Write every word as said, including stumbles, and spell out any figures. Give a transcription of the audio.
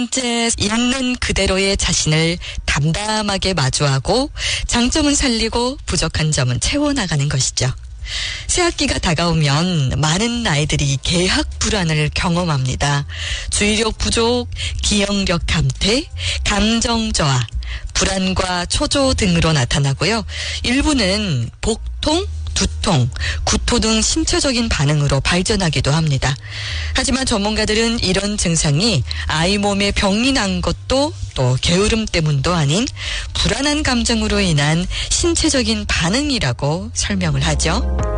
번째, 있는 그대로의 자신을 담담하게 마주하고 장점은 살리고 부족한 점은 채워나가는 것이죠. 새학기가 다가오면 많은 아이들이 개학 불안을 경험합니다. 주의력 부족, 기억력 감퇴, 감정 저하, 불안과 초조 등으로 나타나고요. 일부는 복통, 두통, 구토 등 신체적인 반응으로 발전하기도 합니다. 하지만 전문가들은 이런 증상이 아이 몸에 병이 난 것도 또 게으름 때문도 아닌 불안한 감정으로 인한 신체적인 반응이라고 설명을 하죠.